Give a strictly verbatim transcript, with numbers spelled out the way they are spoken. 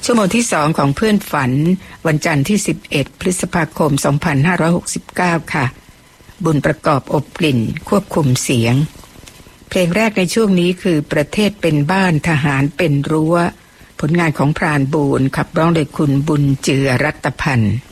ชั่วโมงที่สองของเพื่อนฝันวันจันทร์ที่สิบเอ็ดพฤษภาคมสองพันห้าร้อยหกสิบเก้าค่ะบุญประกอบอบกลิ่นควบคุมเสียงเพลงแรกในช่วงนี้คือประเทศเป็นบ้านทหารเป็นรั้วผลงานของพรานบูรณ์ขับร้องโดยคุณบุญเจือรัตพันธ์